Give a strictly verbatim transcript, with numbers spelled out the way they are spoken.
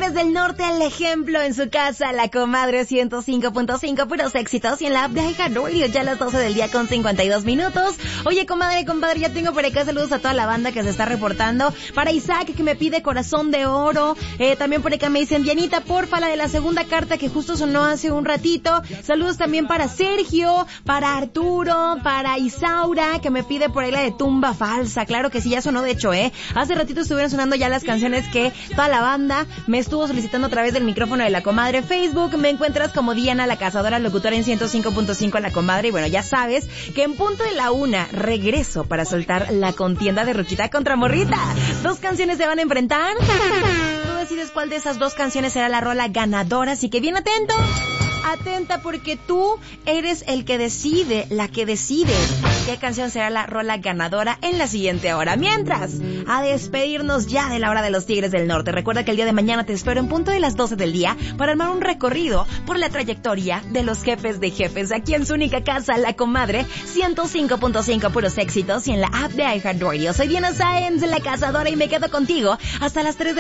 Tigres del Norte, el ejemplo en su casa, La Comadre ciento cinco punto cinco, puros éxitos, y en la app de iHeartRadio ya a las doce del día con cincuenta y dos minutos. Oye, comadre, compadre, ya tengo por acá saludos a toda la banda que se está reportando. Para Isaac, que me pide Corazón de Oro. Eh, también por acá me dicen, Dianita, porfa, la de la segunda carta que justo sonó hace un ratito. Saludos también para Sergio, para Arturo, para Isaura, que me pide por ahí la de Tumba Falsa. Claro que sí, ya sonó de hecho, ¿eh? Hace ratito estuvieron sonando ya las canciones que toda la banda me estuvo solicitando a través del micrófono de La Comadre. Facebook me encuentras como Diana, la cazadora locutora en ciento cinco punto cinco La Comadre. Y bueno, ya sabes que en punto de la una regreso para soltar la contienda de Ruchita contra Morrita. Dos canciones se van a enfrentar. Tú decides cuál de esas dos canciones será la rola ganadora, así que bien atento. Atenta, porque tú eres el que decide, la que decide qué canción será la rola ganadora en la siguiente hora. Mientras, a despedirnos ya de la hora de los Tigres del Norte. Recuerda que el día de mañana te espero en punto de las doce del día para armar un recorrido por la trayectoria de los jefes de jefes aquí en su única casa, La Comadre ciento cinco punto cinco, puros éxitos, y en la app de iHeartRadio. Soy Diana Sáenz, la cazadora, y me quedo contigo hasta las tres de